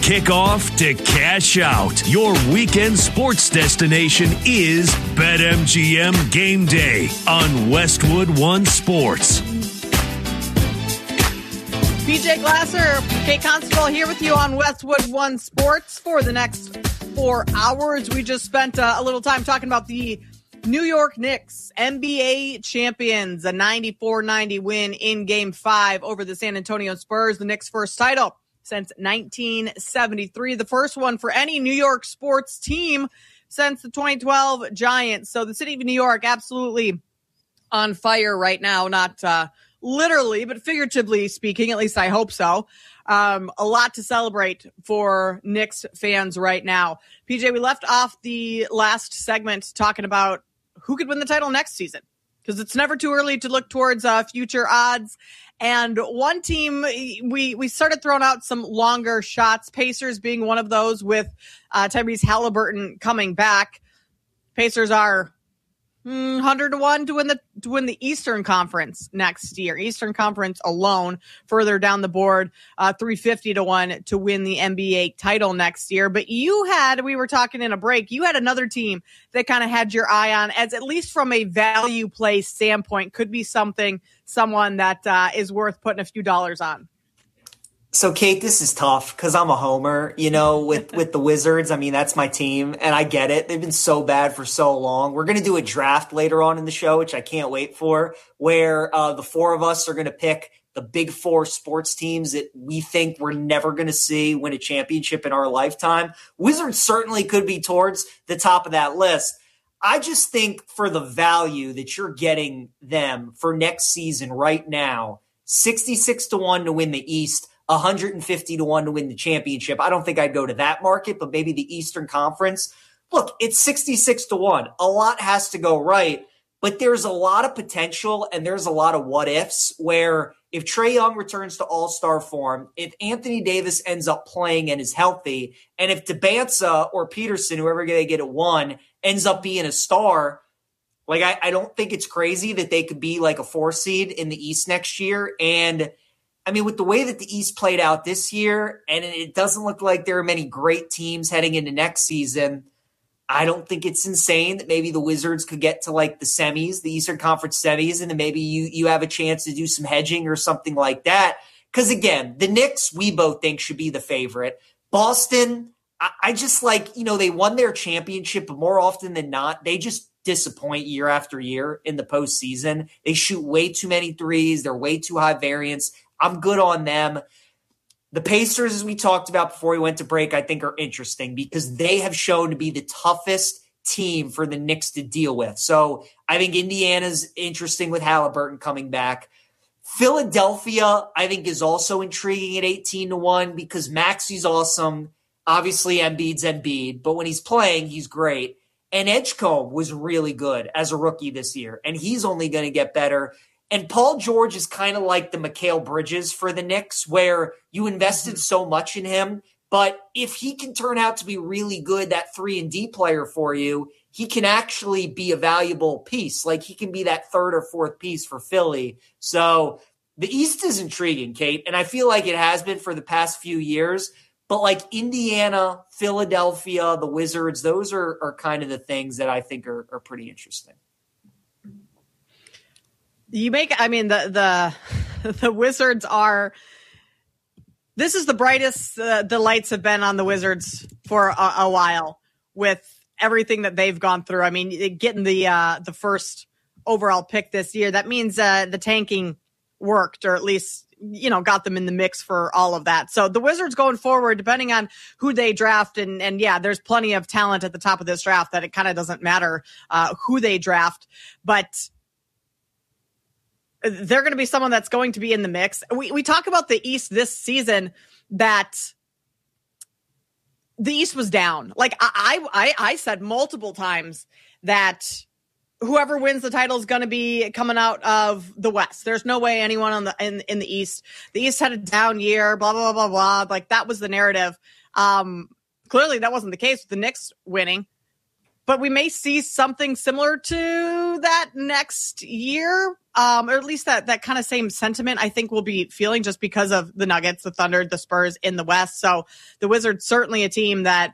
kickoff to cash out. Your weekend sports destination is BetMGM Game Day on Westwood One Sports. PJ Glasser, Kate Constable here with you on Westwood One Sports for the next 4 hours. We just spent a little time talking about the New York Knicks, NBA champions, a 94-90 win in Game 5 over the San Antonio Spurs, the Knicks' first title since 1973, the first one for any New York sports team since the 2012 Giants. So the city of New York absolutely on fire right now, not literally, but figuratively speaking, at least I hope so. A lot to celebrate for Knicks fans right now. PJ, we left off the last segment talking about who could win the title next season, because it's never too early to look towards future odds. And one team, we started throwing out some longer shots, Pacers being one of those with Tyrese Halliburton coming back. Pacers are 100-1 to win the Eastern Conference next year. Eastern Conference alone, further down the board, 350-1 to win the NBA title next year. But we were talking in a break, you had another team that kind of had your eye on, as at least from a value play standpoint, could be someone that is worth putting a few dollars on. So, Kate, this is tough because I'm a homer, with the Wizards. I mean, that's my team, and I get it. They've been so bad for so long. We're going to do a draft later on in the show, which I can't wait for, where the four of us are going to pick the big four sports teams that we think we're never going to see win a championship in our lifetime. Wizards certainly could be towards the top of that list. I just think for the value that you're getting them for next season right now, 66-1 to win the East, 150-1 to win the championship. I don't think I'd go to that market, but maybe the Eastern Conference. Look, it's 66-1. A lot has to go right, but there's a lot of potential and there's a lot of what ifs where if Trae Young returns to all-star form, if Anthony Davis ends up playing and is healthy, and if Debanza or Peterson, whoever they get at 1, ends up being a star, like I don't think it's crazy that they could be like a 4 seed in the East next year. And I mean, with the way that the East played out this year, and it doesn't look like there are many great teams heading into next season, I don't think it's insane that maybe the Wizards could get to like the semis, the Eastern Conference semis, and then maybe you have a chance to do some hedging or something like that. Because again, the Knicks, we both think should be the favorite. Boston, I just they won their championship, but more often than not, they just disappoint year after year in the postseason. They shoot way too many threes. They're way too high variance. I'm good on them. The Pacers, as we talked about before we went to break, I think are interesting because they have shown to be the toughest team for the Knicks to deal with. So I think Indiana's interesting with Halliburton coming back. Philadelphia, I think, is also intriguing at 18-1 because Maxi's awesome. Obviously, Embiid's Embiid, but when he's playing, he's great. And Edgecombe was really good as a rookie this year, and he's only going to get better. And Paul George is kind of like the Mikal Bridges for the Knicks, where you invested so much in him. But if he can turn out to be really good, that 3-and-D player for you, he can actually be a valuable piece. Like he can be that third or fourth piece for Philly. So the East is intriguing, Kate. And I feel like it has been for the past few years. But like Indiana, Philadelphia, the Wizards, those are kind of the things that I think are pretty interesting. The Wizards are, this is the brightest the lights have been on the Wizards for a while with everything that they've gone through. I mean, getting the first overall pick this year, that means the tanking worked, or at least, got them in the mix for all of that. So the Wizards going forward, depending on who they draft, and yeah, there's plenty of talent at the top of this draft that it kind of doesn't matter who they draft, but they're going to be someone that's going to be in the mix. We talk about the East this season, that the East was down. Like I said multiple times that whoever wins the title is going to be coming out of the West. There's no way anyone in the East. The East had a down year, blah, blah, blah, blah. Like that was the narrative. Clearly that wasn't the case with the Knicks winning. But we may see something similar to through that next year, or at least that kind of same sentiment I think we'll be feeling just because of the Nuggets, the Thunder, the Spurs in the West. So the Wizards, certainly a team that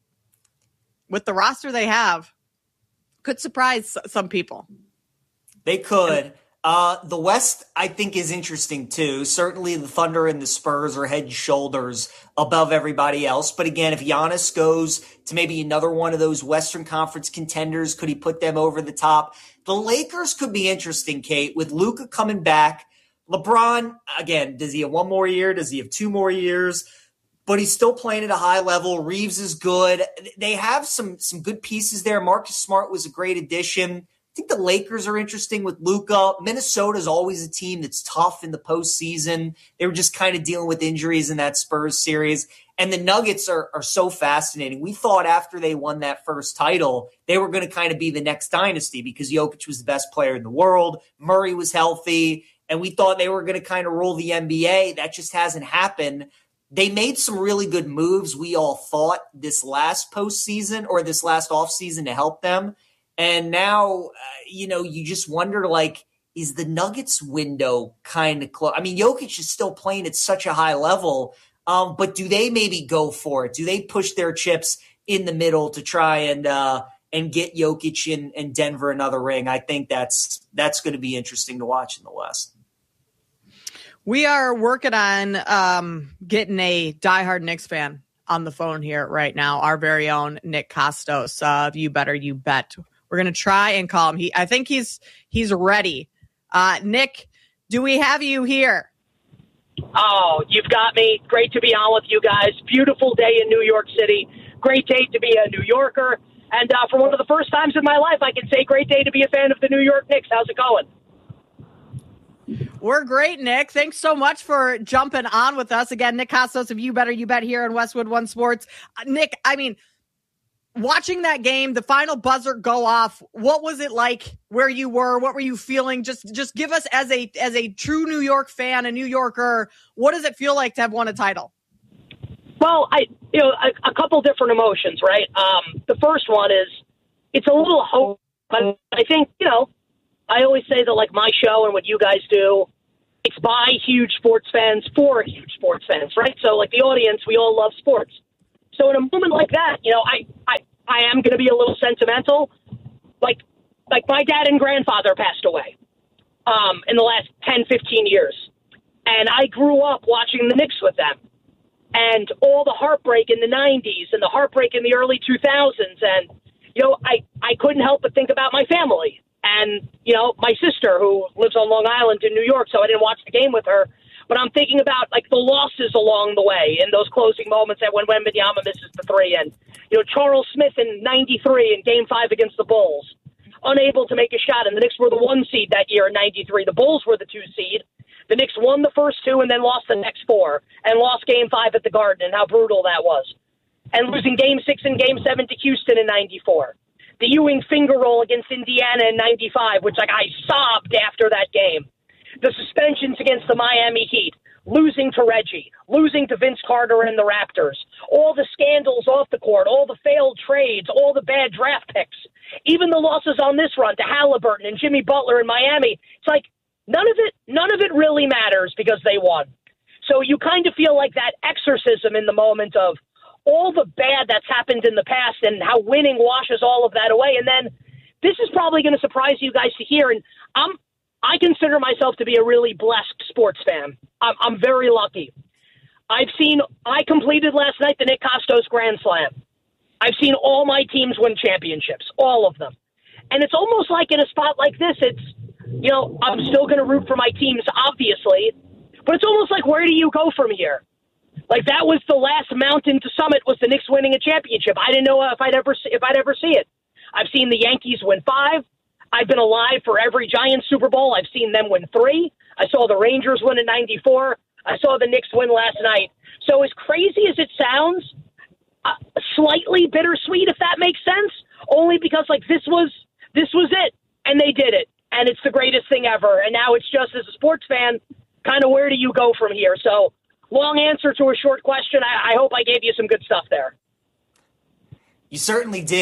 with the roster they have could surprise some people. They could. The West, I think, is interesting too. Certainly the Thunder and the Spurs are head and shoulders above everybody else. But again, if Giannis goes to maybe another one of those Western Conference contenders, could he put them over the top? The Lakers could be interesting, Kate, with Luka coming back. LeBron, again, does he have one more year? Does he have 2 more years? But he's still playing at a high level. Reeves is good. They have some good pieces there. Marcus Smart was a great addition. I think the Lakers are interesting with Luka. Minnesota is always a team that's tough in the postseason. They were just kind of dealing with injuries in that Spurs series. And the Nuggets are so fascinating. We thought after they won that first title, they were going to kind of be the next dynasty because Jokic was the best player in the world. Murray was healthy. And we thought they were going to kind of rule the NBA. That just hasn't happened. They made some really good moves, we all thought, this last postseason or this last offseason to help them. And now, you just wonder, like, is the Nuggets window kind of close? I mean, Jokic is still playing at such a high level, but do they maybe go for it? Do they push their chips in the middle to try and get Jokic and Denver another ring? I think that's going to be interesting to watch in the West. We are working on getting a diehard Knicks fan on the phone here right now, our very own Nick Kostos of You Better You Bet. We're going to try and call him. I think he's ready. Nick, do we have you here? Oh, you've got me. Great to be on with you guys. Beautiful day in New York City. Great day to be a New Yorker. And for one of the first times in my life, I can say great day to be a fan of the New York Knicks. How's it going? We're great, Nick. Thanks so much for jumping on with us. Again, Nick Kostos of You Better You Bet here on Westwood One Sports. Nick, I mean, watching that game, the final buzzer go off, what was it like where you were? What were you feeling? Just give us as a true New York fan, a New Yorker, what does it feel like to have won a title? Well, a couple different emotions, right? The first one is it's a little hope, but I think, I always say that, like, my show and what you guys do, it's by huge sports fans for huge sports fans, right? So, like, the audience, we all love sports. So in a moment like that, I am going to be a little sentimental. Like my dad and grandfather passed away in the last 10, 15 years. And I grew up watching the Knicks with them. And all the heartbreak in the 90s and the heartbreak in the early 2000s. And, I couldn't help but think about my family. And, my sister who lives on Long Island in New York, so I didn't watch the game with her. But I'm thinking about, like, the losses along the way in those closing moments that when Wembanyama misses the three. And, Charles Smith in 93 in Game 5 against the Bulls, unable to make a shot. And the Knicks were the 1 seed that year in 93. The Bulls were the 2 seed. The Knicks won the first 2 and then lost the next 4 and lost Game 5 at the Garden and how brutal that was. And losing Game 6 and Game 7 to Houston in 94. The Ewing finger roll against Indiana in 95, which, like, I sobbed after that game. The suspensions against the Miami Heat, losing to Reggie, losing to Vince Carter and the Raptors, all the scandals off the court, all the failed trades, all the bad draft picks, even the losses on this run to Halliburton and Jimmy Butler in Miami. It's like none of it really matters because they won. So you kind of feel like that exorcism in the moment of all the bad that's happened in the past and how winning washes all of that away. And then this is probably going to surprise you guys to hear. And I consider myself to be a really blessed sports fan. I'm very lucky. I completed last night the Nick Kostos Grand Slam. I've seen all my teams win championships, all of them. And it's almost like in a spot like this, it's, I'm still going to root for my teams, obviously, but it's almost like, where do you go from here? Like, that was the last mountain to summit, was the Knicks winning a championship. I didn't know if I'd ever see it. I've seen the Yankees win 5. I've been alive for every Giants Super Bowl. I've seen them win 3. I saw the Rangers win in 94. I saw the Knicks win last night. So as crazy as it sounds, slightly bittersweet, if that makes sense, only because, like, this was it, and they did it, and it's the greatest thing ever. And now it's just, as a sports fan, kind of where do you go from here? So long answer to a short question. I hope I gave you some good stuff there. You certainly did.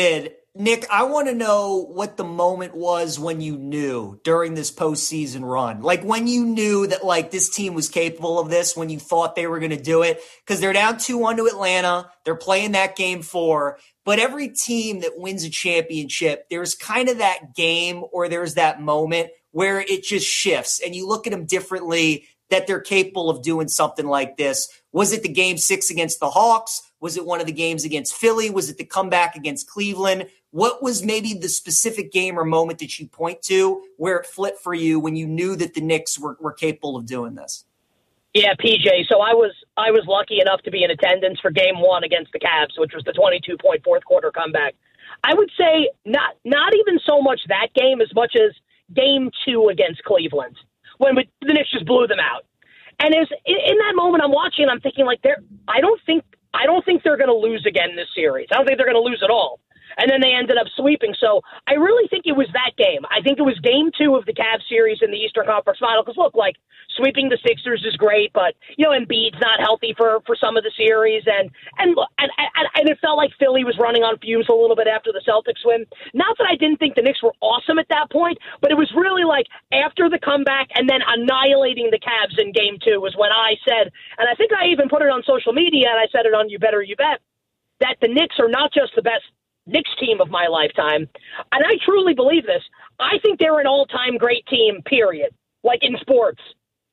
Nick, I want to know what the moment was when you knew during this postseason run. Like when you knew that like this team was capable of this, when you thought they were going to do it. Because they're down 2-1 to Atlanta. They're playing that game 4. But every team that wins a championship, there's kind of that game or there's that moment where it just shifts and you look at them differently, that they're capable of doing something like this. Was it the game 6 against the Hawks? Was it one of the games against Philly? Was it the comeback against Cleveland? What was maybe the specific game or moment that you point to where it flipped for you when you knew that the Knicks were capable of doing this? Yeah, PJ. So I was lucky enough to be in attendance for Game 1 against the Cavs, which was the 22-point fourth quarter comeback. I would say not even so much that game as much as Game 2 against Cleveland, when the Knicks just blew them out. And in that moment, I'm watching, I'm thinking like I don't think they're going to lose again this series. I don't think they're going to lose at all. And then they ended up sweeping. So I really think it was that game. I think it was Game 2 of the Cavs series in the Eastern Conference Final. Because look, like sweeping the Sixers is great, but Embiid's not healthy for some of the series, and it felt like Philly was running on fumes a little bit after the Celtics win. Not that I didn't think the Knicks were awesome at that point, but it was really like after the comeback and then annihilating the Cavs in Game 2 was when I said, and I think I even put it on social media, and I said it on You Better You Bet, that the Knicks are not just the best Knicks team of my lifetime, and I truly believe this. I think they're an all-time great team, period. Like in sports,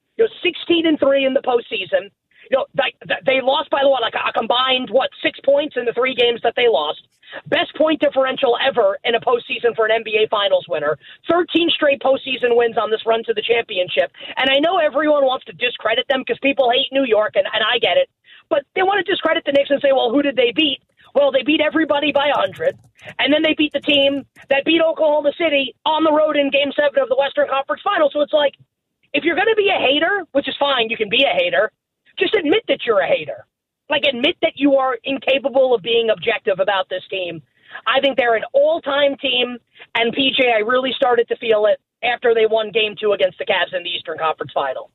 16-3 in the postseason. They lost by like a combined 6 points in the 3 games that they lost. Best point differential ever in a postseason for an NBA Finals winner. 13 straight postseason wins on this run to the championship. And I know everyone wants to discredit them because people hate New York, and I get it. But they want to discredit the Knicks and say, well, who did they beat? Well, they beat everybody by 100, and then they beat the team that beat Oklahoma City on the road in Game 7 of the Western Conference Final. So it's like, if you're going to be a hater, which is fine, you can be a hater, just admit that you're a hater. Like, admit that you are incapable of being objective about this team. I think they're an all-time team, and PJ, I really started to feel it after they won Game 2 against the Cavs in the Eastern Conference Final.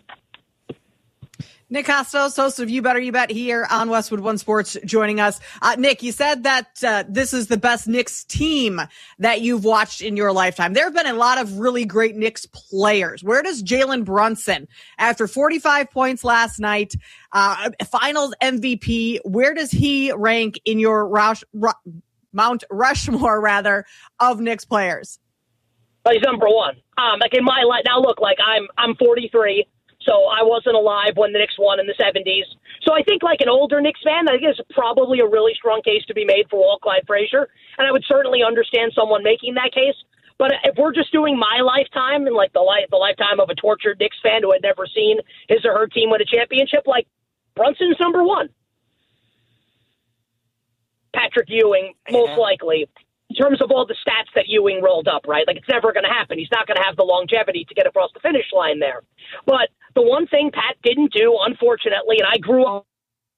Nick Kostos, host of You Better You Bet here on Westwood One Sports, joining us. Nick, you said that this is the best Knicks team that you've watched in your lifetime. There have been a lot of really great Knicks players. Where does Jalen Brunson, after 45 points last night, Finals MVP, where does he rank in your Mount Rushmore, rather, of Knicks players? He's number one. Like in my life, now look, like I'm 43. So I wasn't alive when the Knicks won in the 70s. So I think like an older Knicks fan, I think there's probably a really strong case to be made for Walt Clyde Frazier. And I would certainly understand someone making that case. But if we're just doing my lifetime and like the lifetime of a tortured Knicks fan who had never seen his or her team win a championship, like Brunson's number one. Patrick Ewing, most likely. In terms of all the stats that Ewing rolled up, right? Like, it's never going to happen. He's not going to have the longevity to get across the finish line there. But the one thing Pat didn't do, unfortunately, and I grew up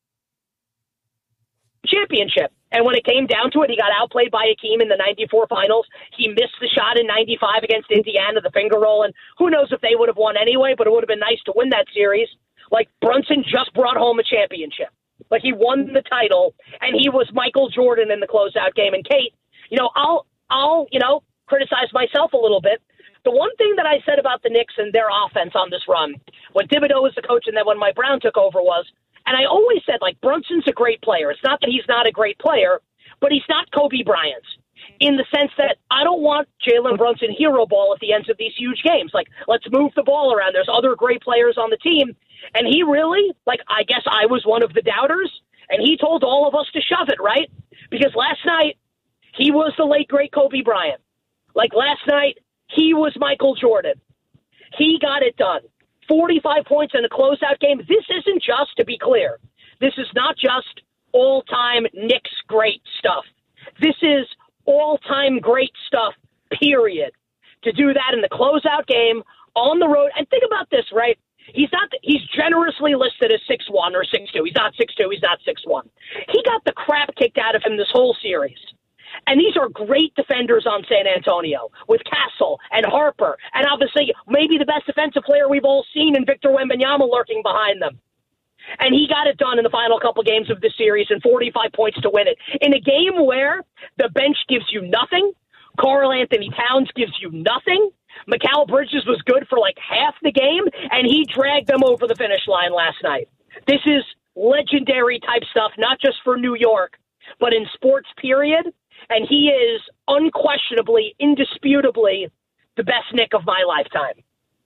championship. And when it came down to it, he got outplayed by Hakeem in the 94 finals. He missed the shot in 95 against Indiana, the finger roll. And who knows if they would have won anyway, but it would have been nice to win that series. Like, Brunson just brought home a championship. Like, he won the title, and he was Michael Jordan in the closeout game. And Kate, I'll criticize myself a little bit. The one thing that I said about the Knicks and their offense on this run, when Thibodeau was the coach and then when Mike Brown took over was, and I always said, like, Brunson's a great player. It's not that he's not a great player, but he's not Kobe Bryant in the sense that I don't want Jalen Brunson hero ball at the ends of these huge games. Like, let's move the ball around. There's other great players on the team. And he really, like, I guess I was one of the doubters, and he told all of us to shove it, right? Because last night, he was the late, great Kobe Bryant. Like last night, he was Michael Jordan. He got it done. 45 points in a closeout game. This isn't just, to be clear, this is not just all-time Knicks great stuff. This is all-time great stuff, period. To do that in the closeout game, on the road. And think about this, right? He's generously listed as 6'1" or 6'2". He's not 6'2", he's not 6'1". He got the crap kicked out of him this whole series. And these are great defenders on San Antonio with Castle and Harper. And obviously, maybe the best defensive player we've all seen in Victor Wembanyama lurking behind them. And he got it done in the final couple games of this series and 45 points to win it. In a game where The bench gives you nothing. Karl Anthony Towns gives you nothing. Mikal Bridges was good for like half the game, and he dragged them over the finish line last night. This is legendary type stuff, not just for New York, but in sports, period. And he is unquestionably, indisputably the best Knick of my lifetime.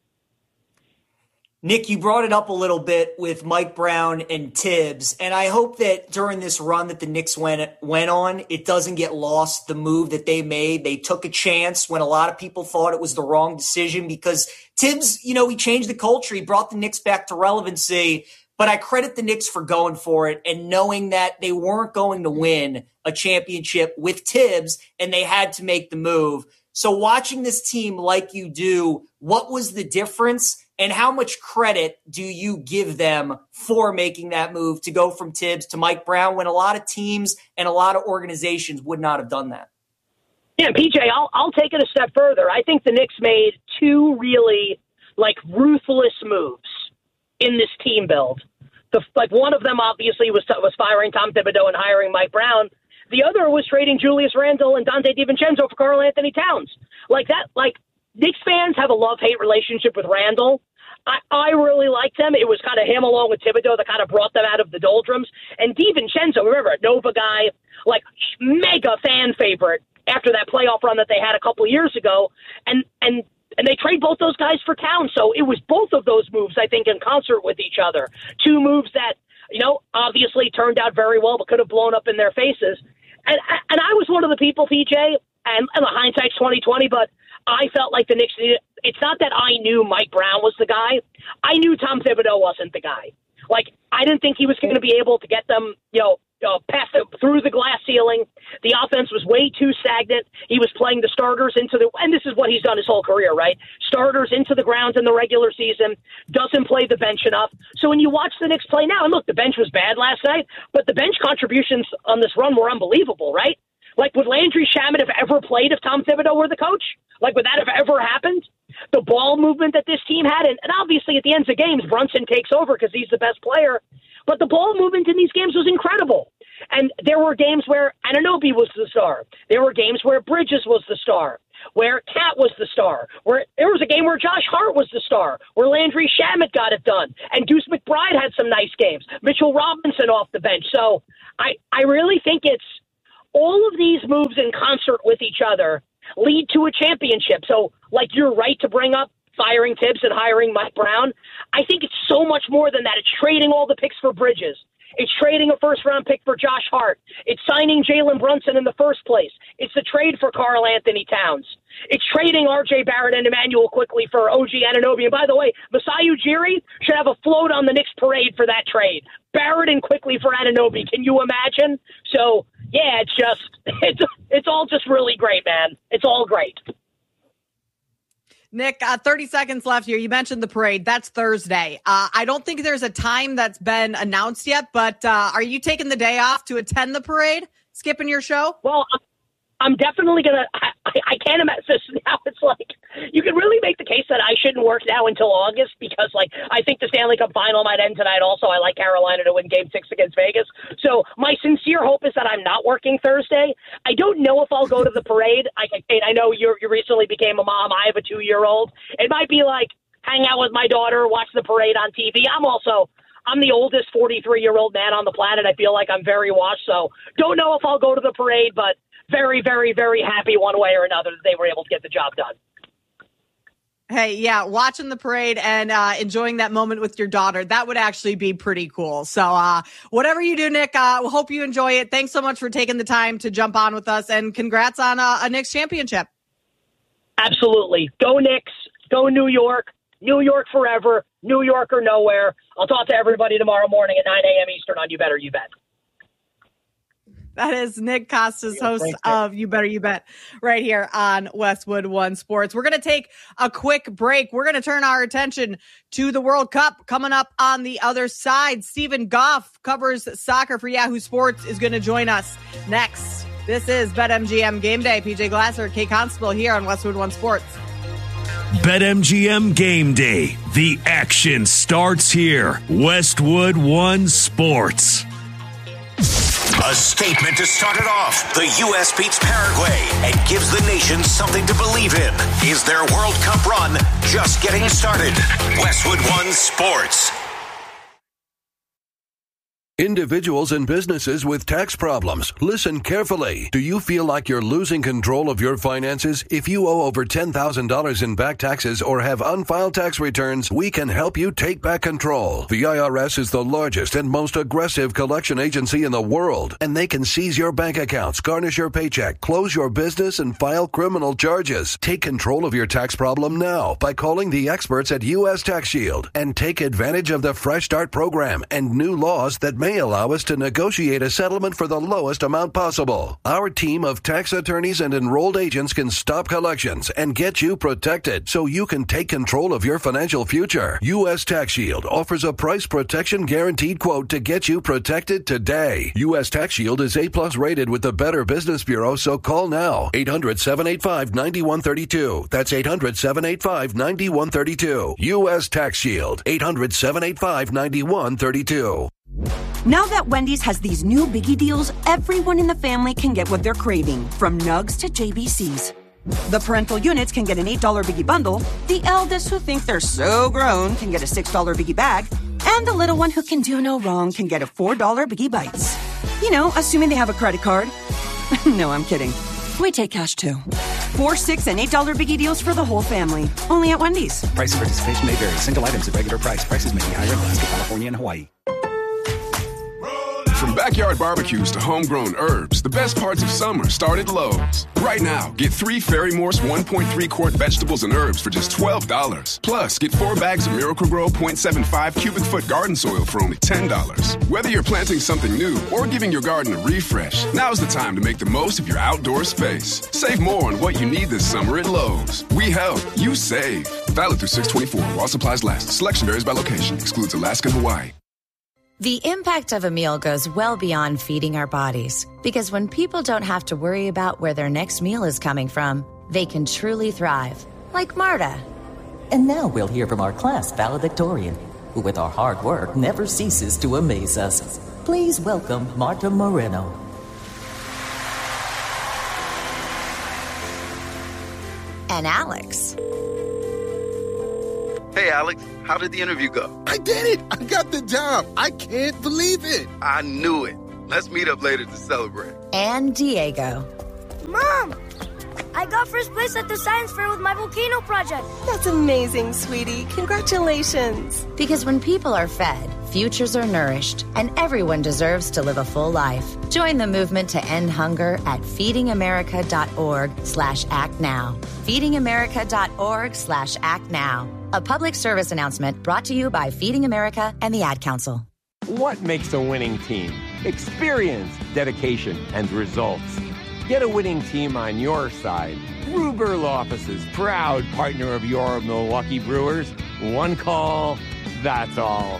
Nick, you brought it up a little bit with Mike Brown and Tibbs, and I hope that during this run that the Knicks went on, it doesn't get lost, the move that they made. They took a chance when a lot of people thought it was the wrong decision because Tibbs, he changed the culture. He brought the Knicks back to relevancy, but I credit the Knicks for going for it and knowing that they weren't going to win a championship with Tibbs, and they had to make the move. So watching this team like you do, what was the difference? And how much credit do you give them for making that move to go from Tibbs to Mike Brown when a lot of teams and a lot of organizations would not have done that? Yeah, PJ, I'll take it a step further. I think the Knicks made two really ruthless moves in this team build. One of them obviously was firing Tom Thibodeau and hiring Mike Brown. The other was trading Julius Randle and Dante DiVincenzo for Karl Anthony Towns. Knicks fans have a love-hate relationship with Randle. I really liked him. It was kind of him along with Thibodeau that kind of brought them out of the doldrums. And DiVincenzo, remember, a Nova guy, mega fan favorite after that playoff run that they had a couple of years ago. And they trade both those guys for Towns. So it was both of those moves, I think, in concert with each other. Two moves that, obviously turned out very well, but could have blown up in their faces. And I was one of the people, PJ, and the hindsight's 20/20, but I felt like the Knicks needed. It's not that I knew Mike Brown was the guy. I knew Tom Thibodeau wasn't the guy. I didn't think he was going to be able to get them, past through the glass ceiling. The offense was way too stagnant. He was playing the starters and this is what he's done his whole career, right? Starters into the ground in the regular season, doesn't play the bench enough. So when you watch the Knicks play now, and look, the bench was bad last night, but the bench contributions on this run were unbelievable, right? Would Landry Shamet have ever played if Tom Thibodeau were the coach? Would that have ever happened? The ball movement that this team had, and obviously at the ends of games, Brunson takes over because he's the best player. But the ball movement in these games was incredible. And there were games where Anunoby was the star. There were games where Bridges was the star, where Cat was the star, where there was a game where Josh Hart was the star, where Landry Shamet got it done, and Deuce McBride had some nice games. Mitchell Robinson off the bench. So I really think it's all of these moves in concert with each other lead to a championship. So, you're right to bring up firing Tibbs and hiring Mike Brown. I think it's so much more than that. It's trading all the picks for Bridges. It's trading a first-round pick for Josh Hart. It's signing Jalen Brunson in the first place. It's the trade for Karl Anthony Towns. It's trading R.J. Barrett and Emmanuel Quickley for OG Anunoby. And by the way, Masai Ujiri should have a float on the Knicks parade for that trade. Barrett and Quickley for Anunoby. Can you imagine? So, yeah, it's all just really great, man. It's all great. Nick, 30 seconds left here. You mentioned the parade. That's Thursday. I don't think there's a time that's been announced yet, but are you taking the day off to attend the parade? Skipping your show? Well, I'm definitely going to – I can't imagine this now. It's you can really make the case that I shouldn't work now until August because, I think the Stanley Cup final might end tonight also. I like Carolina to win Game 6 against Vegas. So my sincere hope is that I'm not working Thursday. I don't know if I'll go to the parade. I know you recently became a mom. I have a 2-year-old. It might be hang out with my daughter, watch the parade on TV. I'm the oldest 43-year-old man on the planet. I feel like I'm very washed. So don't know if I'll go to the parade, but very, very, very happy one way or another that they were able to get the job done. Hey, yeah, watching the parade and enjoying that moment with your daughter, that would actually be pretty cool. So whatever you do, Nick, we hope you enjoy it. Thanks so much for taking the time to jump on with us, and congrats on a Knicks championship. Absolutely. Go Knicks. Go New York. New York forever. New York or nowhere. I'll talk to everybody tomorrow morning at 9 a.m. Eastern on You Better You Bet. That is Nick Kostos, host of You Better You Bet, right here on Westwood One Sports. We're going to take a quick break. We're going to turn our attention to the World Cup coming up on the other side. Stephen Goff covers soccer for Yahoo Sports, is going to join us next. This is BetMGM Game Day. PJ Glasser, Kate Constable here on Westwood One Sports. BetMGM Game Day. The action starts here. Westwood One Sports. A statement to start it off. The U.S. beats Paraguay and gives the nation something to believe in. Is their World Cup run just getting started? Westwood One Sports. Individuals and businesses with tax problems, listen carefully. Do you feel like you're losing control of your finances? If you owe over $10,000 in back taxes or have unfiled tax returns, we can help you take back control. The IRS is the largest and most aggressive collection agency in the world, and they can seize your bank accounts, garnish your paycheck, close your business, and file criminal charges. Take control of your tax problem now by calling the experts at U.S. Tax Shield and take advantage of the Fresh Start program and new laws that may allow us to negotiate a settlement for the lowest amount possible. Our team of tax attorneys and enrolled agents can stop collections and get you protected so you can take control of your financial future. U.S. Tax Shield offers a price protection guaranteed quote to get you protected today. U.S. Tax Shield is A+ rated with the Better Business Bureau, so call now. 800-785-9132. That's 800-785-9132. U.S. Tax Shield. 800-785-9132. Now that Wendy's has these new biggie deals, everyone in the family can get what they're craving, from nugs to JBCs. The parental units can get an $8 biggie bundle, the eldest who think they're so grown can get a $6 biggie bag, and the little one who can do no wrong can get a $4 biggie bites. You know, assuming they have a credit card. No, I'm kidding. We take cash too. 4, 6, and $8 biggie deals for the whole family. Only at Wendy's. Price and participation may vary. Single items at regular price. Prices may be higher in Alaska, California, and Hawaii. From backyard barbecues to homegrown herbs, the best parts of summer start at Lowe's. Right now, get 3 Fairy Morse 1.3 quart vegetables and herbs for just $12. Plus, get 4 bags of Miracle-Gro 0.75 cubic foot garden soil for only $10. Whether you're planting something new or giving your garden a refresh, now's the time to make the most of your outdoor space. Save more on what you need this summer at Lowe's. We help, you save. Valid through 6/24 while supplies last. Selection varies by location. Excludes Alaska and Hawaii. The impact of a meal goes well beyond feeding our bodies, because when people don't have to worry about where their next meal is coming from, they can truly thrive, like Marta. And now we'll hear from our class valedictorian, who with our hard work never ceases to amaze us. Please welcome Marta Moreno. And Alex. Hey, Alex, how did the interview go? I did it! I got the job! I can't believe it! I knew it. Let's meet up later to celebrate. And Diego. Mom! I got first place at the science fair with my volcano project. That's amazing, sweetie. Congratulations. Because when people are fed, futures are nourished, and everyone deserves to live a full life. Join the movement to end hunger at feedingamerica.org/actnow. feedingamerica.org/actnow. A public service announcement brought to you by Feeding America and the Ad Council. What makes a winning team? Experience, dedication, and results. Get a winning team on your side. Ruber Law Offices, proud partner of your Milwaukee Brewers. One call, that's all.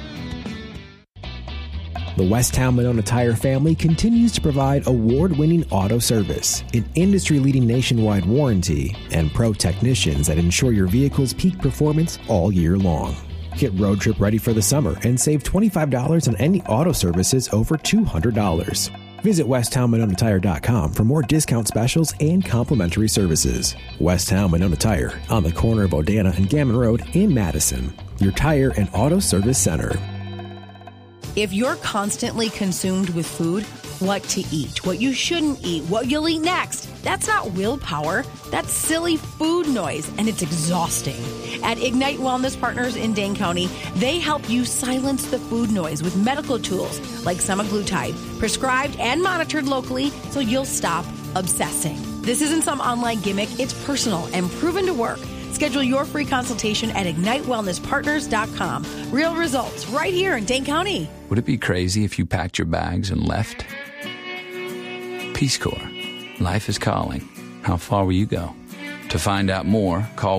The Westtown Monona Tire family continues to provide award-winning auto service, an industry-leading nationwide warranty, and pro technicians that ensure your vehicle's peak performance all year long. Get road trip ready for the summer and save $25 on any auto services over $200. Visit WesttownMononaTire.com for more discount specials and complimentary services. Westtown Monona Tire, on the corner of Odana and Gammon Road in Madison. Your tire and auto service center. If you're constantly consumed with food, what to eat, what you shouldn't eat, what you'll eat next, that's not willpower. That's silly food noise, and it's exhausting. At Ignite Wellness Partners in Dane County, they help you silence the food noise with medical tools like semaglutide, prescribed and monitored locally so you'll stop obsessing. This isn't some online gimmick. It's personal and proven to work. Schedule your free consultation at IgniteWellnessPartners.com. Real results right here in Dane County. Would it be crazy if you packed your bags and left? Peace Corps. Life is calling. How far will you go? To find out more, call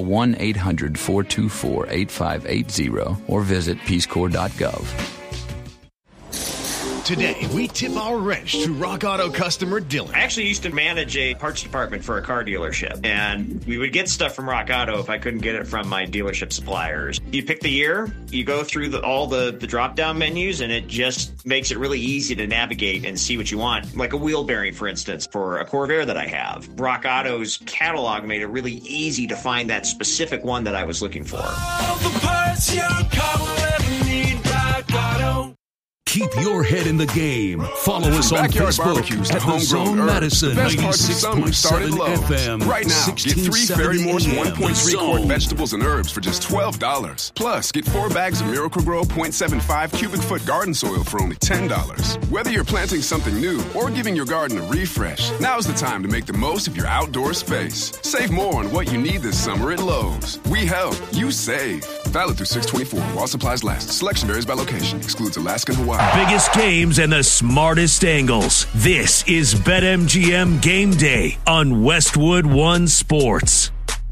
1-800-424-8580 or visit peacecorps.gov. Today, we tip our wrench to Rock Auto customer Dylan. I actually used to manage a parts department for a car dealership, and we would get stuff from Rock Auto if I couldn't get it from my dealership suppliers. You pick the year, you go through all the drop-down menus, and it just makes it really easy to navigate and see what you want. Like a wheel bearing, for instance, for a Corvair that I have. Rock Auto's catalog made it really easy to find that specific one that I was looking for. All the parts your car will ever need, Rock Auto. Keep your head in the game. Follow us on Facebook at The Zone Madison, 96.7 FM. Right now, get 3 Ferry-Moore's 1.3 quart vegetables and herbs for just $12. Plus, get 4 bags of Miracle-Gro 0.75 cubic foot garden soil for only $10. Whether you're planting something new or giving your garden a refresh, now's the time to make the most of your outdoor space. Save more on what you need this summer at Lowe's. We help, you save. Valid through 6/24 while supplies last. Selection varies by location. Excludes Alaska and Hawaii. Biggest games and the smartest angles. This is BetMGM Game Day on Westwood One Sports.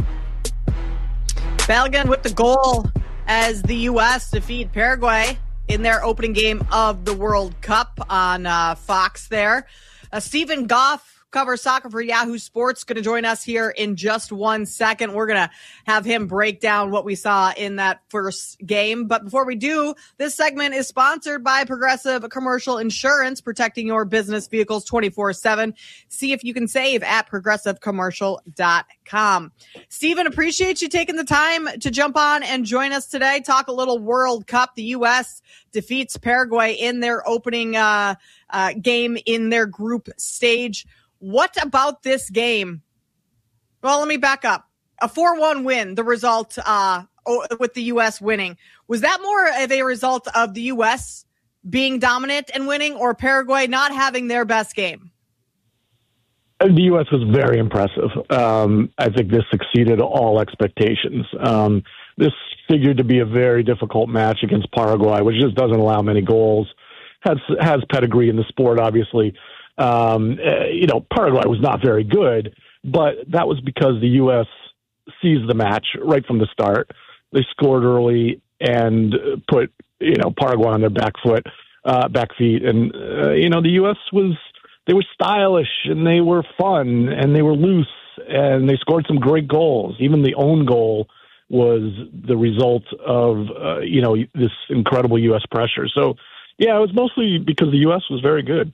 Belgian with the goal as the U.S. defeat Paraguay in their opening game of the World Cup on Fox there. Stephen Goff covers soccer for Yahoo Sports, going to join us here in just 1 second. We're going to have him break down what we saw in that first game. But before we do, this segment is sponsored by Progressive Commercial Insurance, protecting your business vehicles 24/7. See if you can save at progressivecommercial.com. Stephen, appreciate you taking the time to jump on and join us today. Talk a little World Cup. The U.S. defeats Paraguay in their opening game in their group stage. What about this game? Well, let me back up. A 4-1 win, the result with the U.S. winning. Was that more of a result of the U.S. being dominant and winning, or Paraguay not having their best game? The U.S. was very impressive. I think this exceeded all expectations. This figured to be a very difficult match against Paraguay, which just doesn't allow many goals. Has pedigree in the sport, obviously. Paraguay was not very good, but that was because the U.S. seized the match right from the start. They scored early and put, Paraguay on their back feet. And, the U.S. they were stylish and they were fun and they were loose and they scored some great goals. Even the own goal was the result of, this incredible U.S. pressure. So, yeah, it was mostly because the U.S. was very good.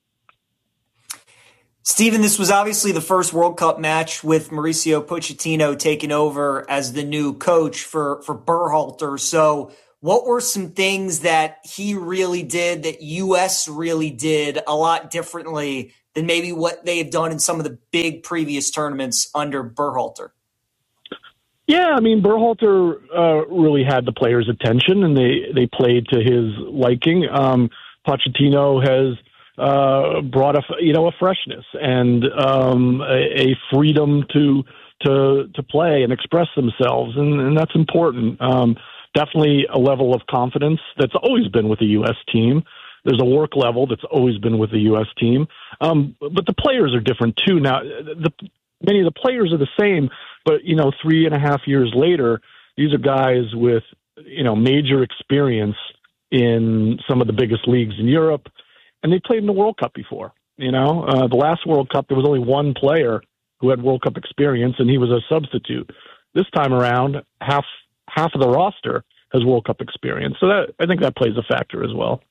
Stephen, this was obviously the first World Cup match with Mauricio Pochettino taking over as the new coach for Berhalter. So what were some things that he really did, that U.S. really did a lot differently than maybe what they've done in some of the big previous tournaments under Berhalter? Yeah, Berhalter really had the players' attention, and they played to his liking. Pochettino has brought a freshness and a freedom to play and express themselves, and that's important. Definitely a level of confidence that's always been with the U.S. team. There's a work level that's always been with the U.S. team, but the players are different too. Now, many of the players are the same, but 3.5 years later, these are guys with major experience in some of the biggest leagues in Europe. And they played in the World Cup before. The last World Cup, there was only one player who had World Cup experience, and he was a substitute. This time around, half of the roster has World Cup experience. So I think that plays a factor as well.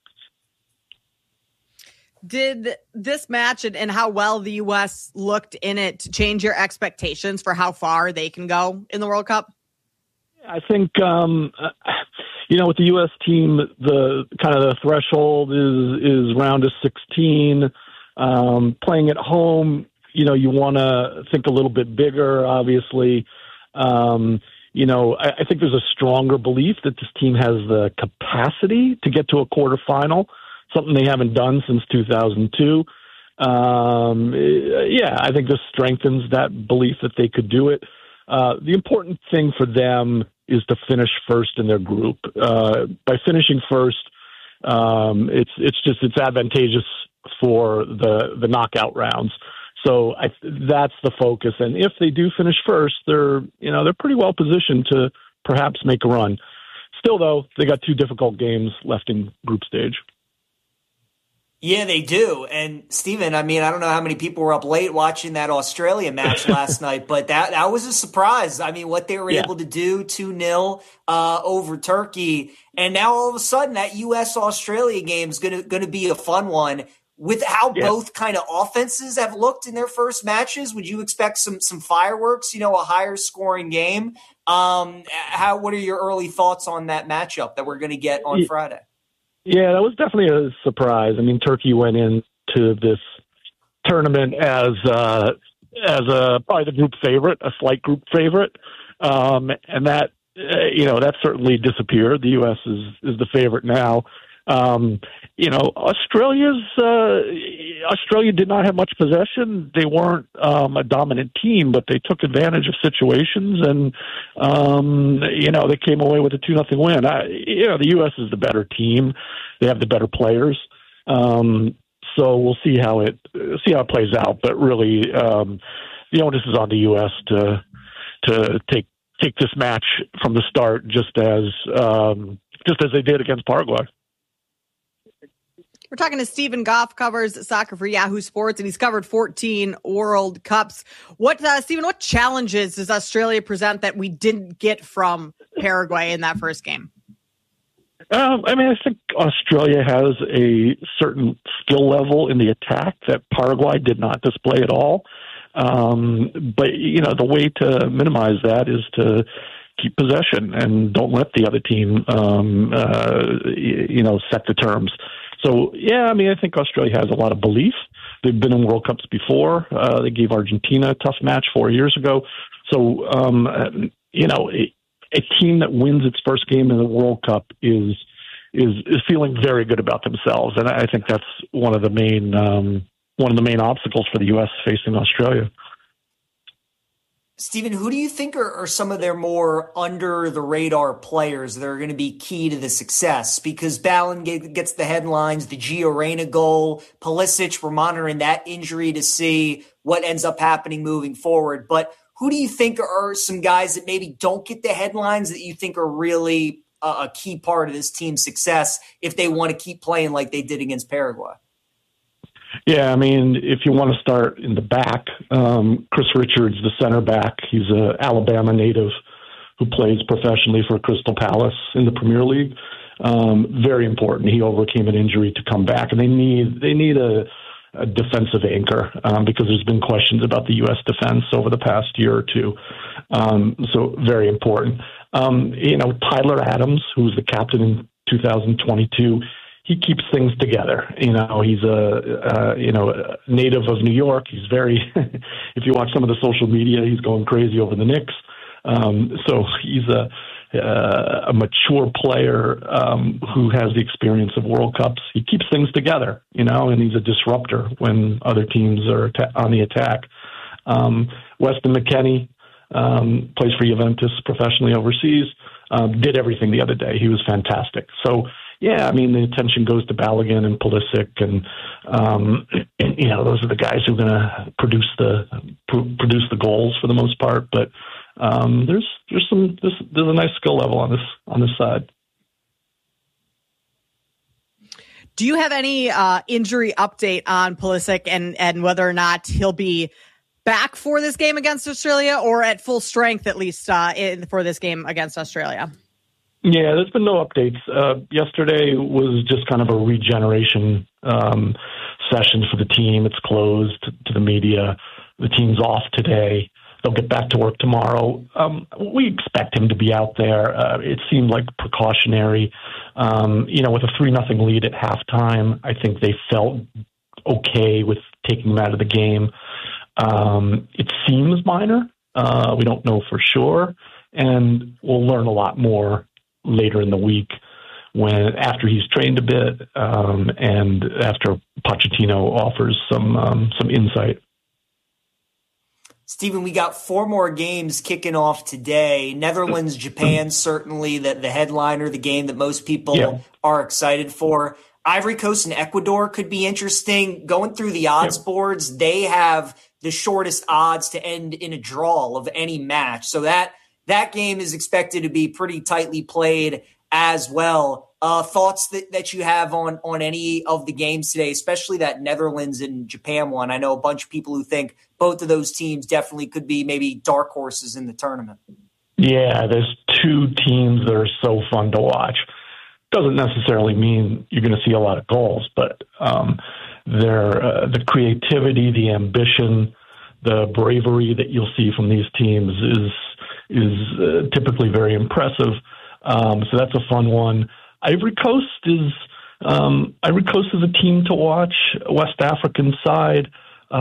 Did this match and how well the U.S. looked in it change your expectations for how far they can go in the World Cup? I think, with the U.S. team, the kind of the threshold is round of 16. Playing at home, you want to think a little bit bigger, obviously. I think there's a stronger belief that this team has the capacity to get to a quarterfinal, something they haven't done since 2002. I think this strengthens that belief that they could do it. The important thing for them is to finish first in their group. By finishing first, it's advantageous for the knockout rounds. So that's the focus. And if they do finish first, they're pretty well positioned to perhaps make a run. Still, though, they got 2 difficult games left in group stage. Yeah, they do. And Steven, I mean, I don't know how many people were up late watching that Australia match last night, but that was a surprise. I mean, what they were able to do 2-0 over Turkey. And now all of a sudden that US-Australia game is going to be a fun one. With how both kind of offenses have looked in their first matches, would you expect some fireworks, a higher scoring game? What are your early thoughts on that matchup that we're going to get on Friday? Yeah, that was definitely a surprise. I mean, Turkey went into this tournament as probably the group favorite, a slight group favorite, and that that certainly disappeared. The U.S. is the favorite now. Australia did not have much possession. They weren't a dominant team, but they took advantage of situations, and they came away with a 2-0 win. The U.S. is the better team. They have the better players. So we'll see how it plays out. But really, the onus is on the U.S. to take this match from the start, just as they did against Paraguay. We're talking to Stephen Goff, covers soccer for Yahoo Sports, and he's covered 14 World Cups. Stephen, what challenges does Australia present that we didn't get from Paraguay in that first game? I think Australia has a certain skill level in the attack that Paraguay did not display at all. But the way to minimize that is to keep possession and don't let the other team, set the terms. So, I think Australia has a lot of belief. They've been in World Cups before. They gave Argentina a tough match 4 years ago. So, a team that wins its first game in the World Cup is feeling very good about themselves, and I think that's one of the main obstacles for the U.S. facing Australia. Stephen, who do you think are some of their more under-the-radar players that are going to be key to the success? Because Ballin gets the headlines, the Gio Reyna goal, Pulisic, we're monitoring that injury to see what ends up happening moving forward. But who do you think are some guys that maybe don't get the headlines that you think are really a key part of this team's success if they want to keep playing like they did against Paraguay? Yeah, if you want to start in the back, Chris Richards, the center back, he's an Alabama native who plays professionally for Crystal Palace in the Premier League. Very important. He overcame an injury to come back, and they need a defensive anchor because there's been questions about the U.S. defense over the past year or two. So very important. Tyler Adams, who's the captain in 2022, he keeps things together. He's a native of New York. He's very, if you watch some of the social media, he's going crazy over the Knicks. So he's a mature player who has the experience of World Cups. He keeps things together, and he's a disruptor when other teams are on the attack. Weston McKennie plays for Juventus professionally overseas. Did everything the other day. He was fantastic. So, the attention goes to Balogun and Pulisic, and those are the guys who are going to produce the goals for the most part. But there's a nice skill level on this side. Do you have any injury update on Pulisic and whether or not he'll be back for this game against Australia, or at full strength at least for this game against Australia? Yeah, there's been no updates. Yesterday was just kind of a regeneration session for the team. It's closed to the media. The team's off today. They'll get back to work tomorrow. We expect him to be out there. It seemed like precautionary. With a 3-0 lead at halftime, I think they felt okay with taking him out of the game. It seems minor. We don't know for sure. And we'll learn a lot more later in the week after he's trained a bit and after Pochettino offers some insight. Stephen, we got 4 more games kicking off today. Netherlands, Japan, certainly the headliner, the game that most people are excited for. Ivory Coast and Ecuador could be interesting. Going through the odds boards, they have the shortest odds to end in a draw of any match. So that game is expected to be pretty tightly played as well. Thoughts that you have on any of the games today, especially that Netherlands and Japan one? I know a bunch of people who think both of those teams definitely could be maybe dark horses in the tournament. Yeah, there's two teams that are so fun to watch. Doesn't necessarily mean you're going to see a lot of goals, but the creativity, the ambition, the bravery that you'll see from these teams is typically very impressive. So that's a fun one. Ivory Coast is a team to watch. West African side.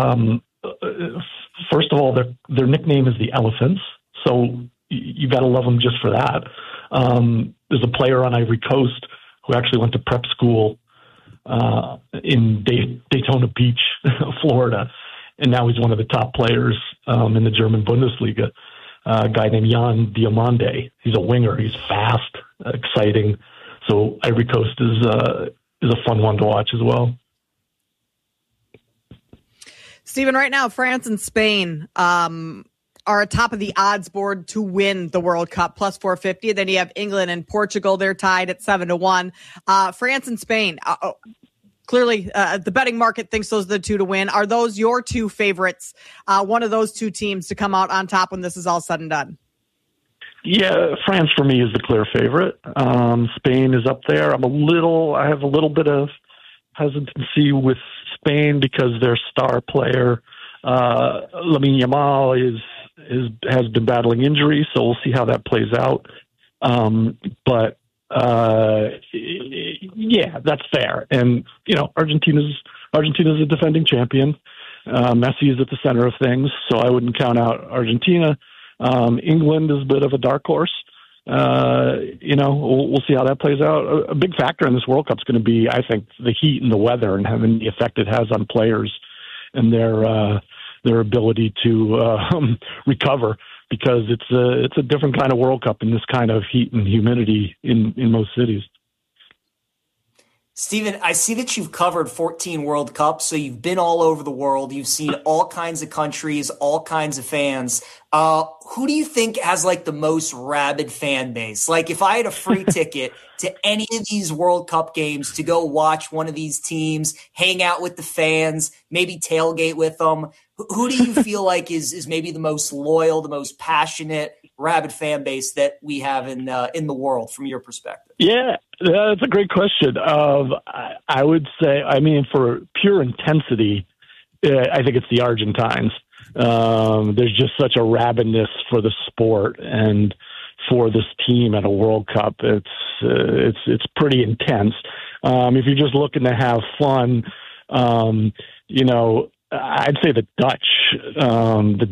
First of all, their nickname is the Elephants, so you got to love them just for that. There's a player on Ivory Coast who actually went to prep school in Daytona Beach, Florida, and now he's one of the top players in the German Bundesliga. A guy named Jan Diomande. He's a winger. He's fast, exciting. So Ivory Coast is a fun one to watch as well. Stephen, right now, France and Spain are atop of the odds board to win the World Cup, plus 450. Then you have England and Portugal. They're tied at 7-1. France and Spain, clearly the betting market thinks those are the two to win. Are those your two favorites, one of those two teams to come out on top when this is all said and done? Yeah, France for me is the clear favorite. Spain is up there. I have a little bit of hesitancy with Spain because their star player, Lamine Yamal, has been battling injury, so we'll see how that plays out. But yeah, that's fair. And Argentina's a defending champion. Messi is at the center of things, so I wouldn't count out Argentina. England is a bit of a dark horse. We'll see how that plays out. A big factor in this World Cup is going to be, I think, the heat and the weather and having the effect it has on players and their ability to recover, because it's a different kind of World Cup in this kind of heat and humidity in most cities. Steven, I see that you've covered 14 World Cups, so you've been all over the world. You've seen all kinds of countries, all kinds of fans. Who do you think has the most rabid fan base? If I had a free ticket to any of these World Cup games to go watch one of these teams, hang out with the fans, maybe tailgate with them, who do you feel like is maybe the most loyal, the most passionate, rabid fan base that we have in the world from your perspective? Yeah, that's a great question. I would say, for pure intensity, I think it's the Argentines. There's just such a rabidness for the sport and for this team at a World Cup. It's pretty intense. If you're just looking to have fun, I'd say the Dutch.